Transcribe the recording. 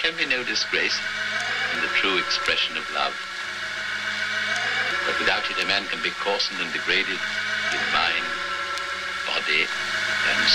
can be no disgrace in the true expression of love. But without it, a man can be coarsened and degraded in mind, body, and